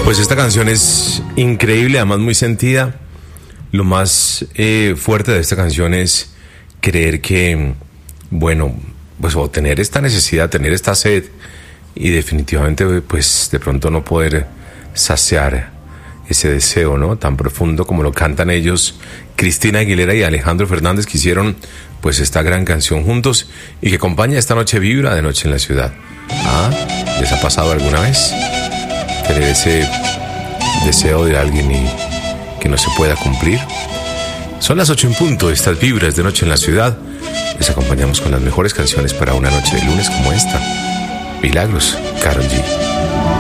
Pues esta canción es increíble, además muy sentida. Lo más fuerte de esta canción es creer que, bueno, pues o tener esta necesidad, tener esta sed y definitivamente pues de pronto no poder saciar ese deseo, ¿no? Tan profundo como lo cantan ellos, Cristina Aguilera y Alejandro Fernández, que hicieron pues esta gran canción juntos y que acompaña esta noche vibra de Noche en la Ciudad. ¿Ah? ¿Les ha pasado alguna vez tener ese deseo de alguien y que no se pueda cumplir? Son las 8 en punto, estas vibras de Noche en la Ciudad. Les acompañamos con las mejores canciones para una noche de lunes como esta. Milagros, Karol G.